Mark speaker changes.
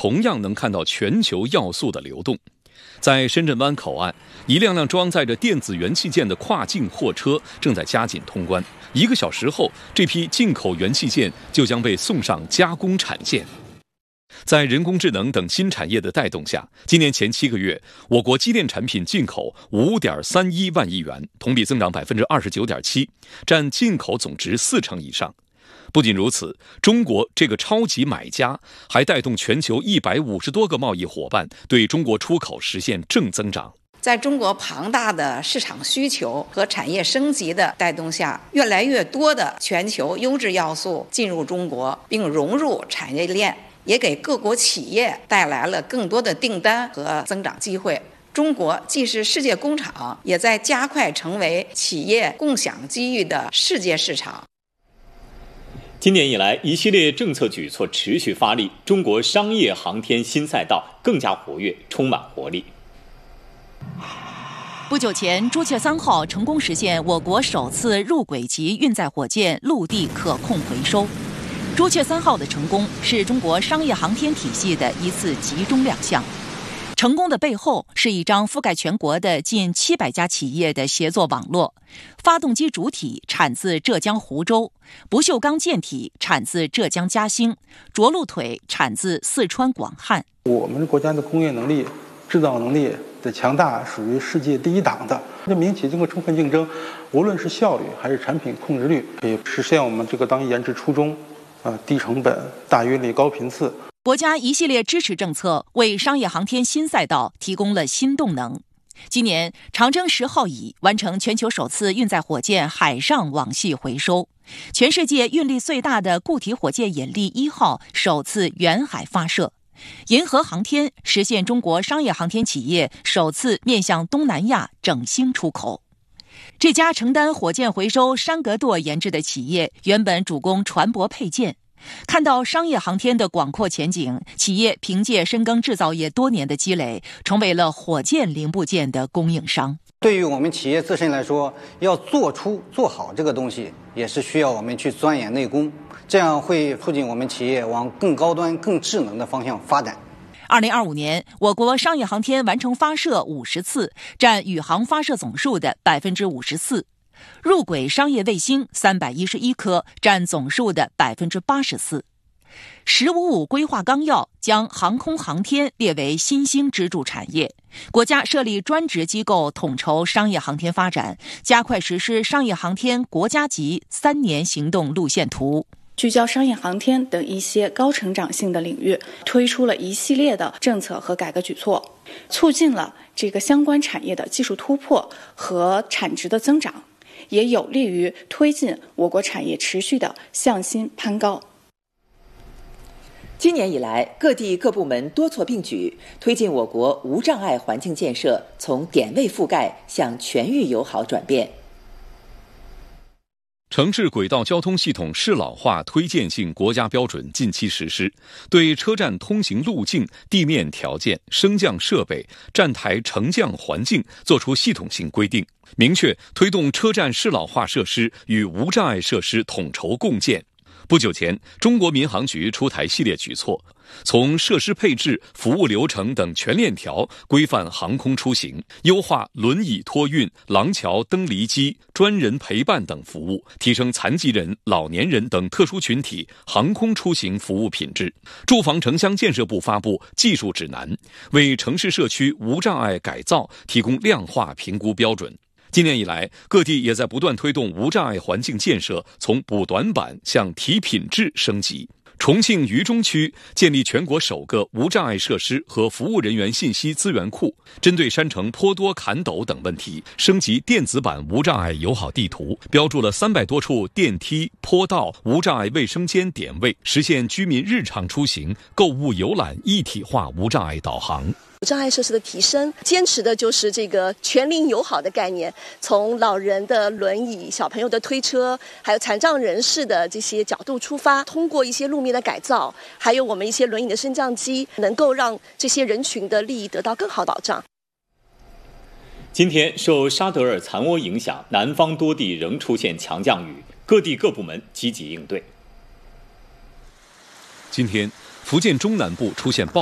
Speaker 1: 同样能看到全球要素的流动。在深圳湾口岸，一辆辆装载着电子元器件的跨境货车正在加紧通关。1个小时后，这批进口元器件就将被送上加工产线。在人工智能等新产业的带动下，今年前7个月，我国机电产品进口5.31万亿元，同比增长29.7%，占进口总值40%以上。不仅如此，中国这个超级买家还带动全球150多个贸易伙伴对中国出口实现正增长。
Speaker 2: 在中国庞大的市场需求和产业升级的带动下，越来越多的全球优质要素进入中国，并融入产业链，也给各国企业带来了更多的订单和增长机会。中国既是世界工厂，也在加快成为企业共享机遇的世界市场。
Speaker 3: 今年以来，一系列政策举措持续发力，中国商业航天新赛道更加活跃，充满活力。
Speaker 4: 不久前，朱雀3号成功实现我国首次入轨级运载火箭陆地可控回收。朱雀3号的成功是中国商业航天体系的一次集中亮相。成功的背后是一张覆盖全国的近700家企业的协作网络。发动机主体产自浙江湖州，不锈钢舰体产自浙江嘉兴，着陆腿产自四川广汉。
Speaker 5: 我们国家的工业能力、制造能力的强大属于世界第一档的。这民企经过充分竞争，无论是效率还是产品控制率，可以实现我们这个当研制初衷，低成本、大运力、高频次。
Speaker 4: 国家一系列支持政策为商业航天新赛道提供了新动能。今年，长征10号乙完成全球首次运载火箭海上网系回收，全世界运力最大的固体火箭引力1号首次远海发射，银河航天实现中国商业航天企业首次面向东南亚整星出口。这家承担火箭回收山格垛研制的企业原本主攻船舶配件，看到商业航天的广阔前景，企业凭借深耕制造业多年的积累，成为了火箭零部件的供应商。
Speaker 6: 对于我们企业自身来说，要做好这个东西，也是需要我们去钻研内功，这样会促进我们企业往更高端、更智能的方向发展。
Speaker 4: 2025年，我国商业航天完成发射50次，占宇航发射总数的54%。入轨商业卫星311颗，占总数的84%。“15+5”规划纲要将航空航天列为新兴支柱产业，国家设立专职机构统筹商业航天发展，加快实施商业航天国家级3年行动路线图。
Speaker 7: 聚焦商业航天等一些高成长性的领域，推出了一系列的政策和改革举措，促进了这个相关产业的技术突破和产值的增长，也有利于推进我国产业持续的向心攀高。
Speaker 8: 今年以来，各地各部门多措并举，推进我国无障碍环境建设从点位覆盖向全域友好转变。
Speaker 1: 城市轨道交通系统适老化推荐性国家标准近期实施，对车站通行路径、地面条件、升降设备、站台乘降环境作出系统性规定，明确推动车站适老化设施与无障碍设施统筹共建。不久前，中国民航局出台系列举措，从设施配置、服务流程等全链条规范航空出行，优化轮椅托运、廊桥登离机、专人陪伴等服务，提升残疾人、老年人等特殊群体航空出行服务品质。住房城乡建设部发布技术指南，为城市社区无障碍改造提供量化评估标准。今年以来，各地也在不断推动无障碍环境建设从补短板向提品质升级。重庆渝中区建立全国首个无障碍设施和服务人员信息资源库，针对山城坡多坎陡等问题，升级电子版无障碍友好地图，标注了300多处电梯、坡道、无障碍卫生间点位，实现居民日常出行、购物游览一体化无障碍导航。
Speaker 9: 无障碍设施的提升，坚持的就是这个全龄友好的概念，从老人的轮椅、小朋友的推车，还有残障人士的这些角度出发，通过一些路面的改造，还有我们一些轮椅的升降机，能够让这些人群的利益得到更好保障。
Speaker 3: 今天受沙德尔残涡影响，南方多地仍出现强降雨，各地各部门积极应对。
Speaker 1: 今天，福建中南部出现暴